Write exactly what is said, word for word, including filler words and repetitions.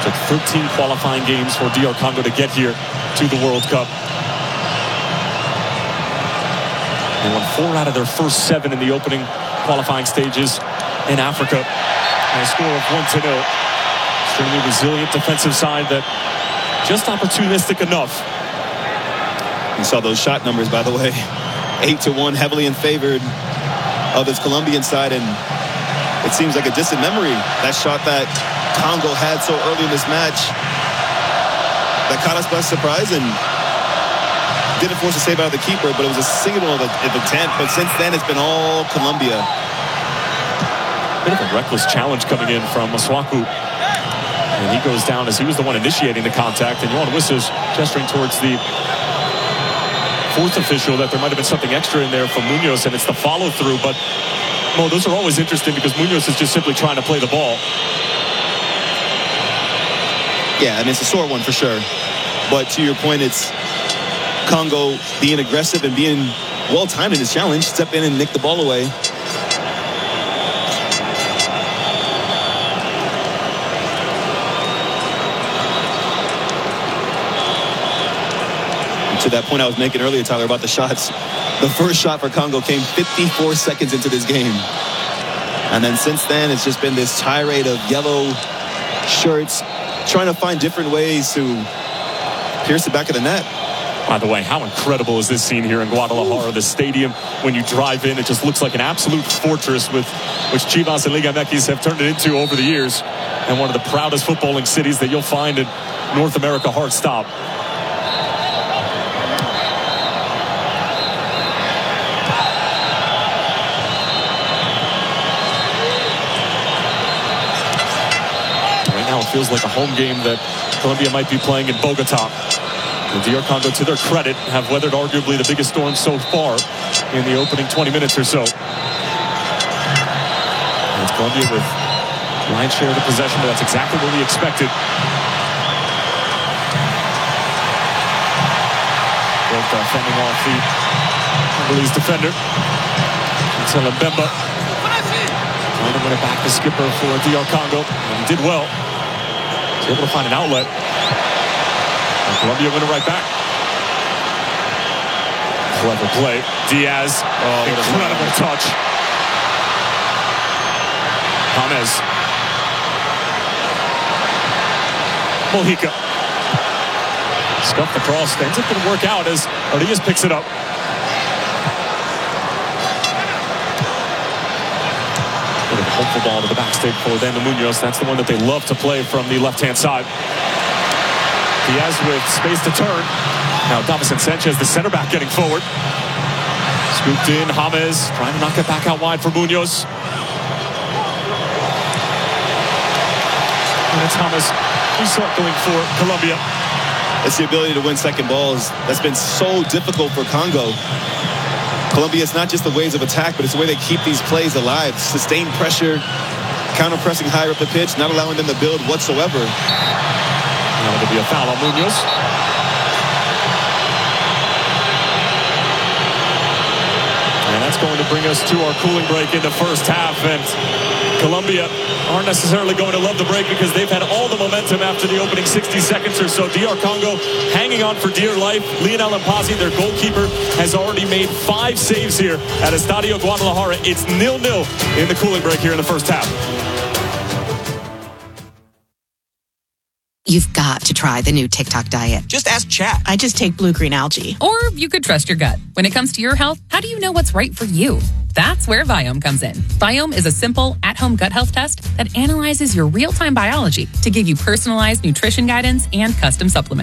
Took thirteen qualifying games for D R Congo to get here to the World Cup. They won four out of their first seven in the opening qualifying stages in Africa. And a score of one to nil. Extremely resilient defensive side that just opportunistic enough. You saw those shot numbers, by the way. Eight to one, heavily in favor of this Colombian side, and it seems like a distant memory. That shot that Congo had so early in this match that caught us by surprise and didn't force a save out of the keeper, but it was a signal of, of intent. But since then, it's been all Colombia. Bit of a reckless challenge coming in from Maswaku. And he goes down as he was the one initiating the contact. And Yohan Wissa's gesturing towards the fourth official that there might have been something extra in there from Munoz, and it's the follow-through. But, Mo, those are always interesting because Munoz is just simply trying to play the ball. Yeah, and it's a sore one for sure. But to your point, it's Congo being aggressive and being well-timed in his challenge. Step in and nick the ball away. To that point I was making earlier, Tyler, about the shots. The first shot for Congo came fifty-four seconds into this game. And then since then, it's just been this tirade of yellow shirts, trying to find different ways to pierce the back of the net. By the way, how incredible is this scene here in Guadalajara? The stadium, when you drive in, it just looks like an absolute fortress, with which Chivas and Liga M X have turned it into over the years. And one of the proudest footballing cities that you'll find in North America. Hard stop. Now it feels like a home game that Colombia might be playing in Bogota. The D R Congo, to their credit, have weathered arguably the biggest storm so far in the opening twenty minutes or so. And it's Colombia with lion's share of the possession, but that's exactly what we expected. Both uh, fending off the Congolese defender. It's Mbemba. Trying to win it back, the skipper for D R Congo. And he did well. He's able to find an outlet. And Colombia win it right back. Clever play. Diaz. Oh, incredible touch. James. Mojica. Scuffed the cross. Ends up going to work out as Arias picks it up. Hopeful ball to the backstake for Daniel Munoz. That's the one that they love to play from the left-hand side. Diaz with space to turn. Now Davison Sanchez, the center back, getting forward. Scooped in. James trying to knock it back out wide for Munoz. And it's James recircling for Colombia. It's the ability to win second balls that's been so difficult for Congo. Colombia, it's not just the ways of attack, but it's the way they keep these plays alive. Sustained pressure, counter-pressing higher up the pitch, not allowing them to build whatsoever. Now there'll be a foul on Munoz. And that's going to bring us to our cooling break in the first half. And Colombia aren't necessarily going to love the break because they've had all the momentum after the opening sixty seconds or so. D R Congo hanging on for dear life. Lionel Mpazi, their goalkeeper, has already made five saves here at Estadio Guadalajara. It's nil nil in the cooling break here in the first half. You've got to try the new TikTok diet. Just ask Chat. I just take blue green algae. Or you could trust your gut. When it comes to your health, how do you know what's right for you? That's where Viome comes in. Viome is a simple, at-home gut health test that analyzes your real-time biology to give you personalized nutrition guidance and custom supplements.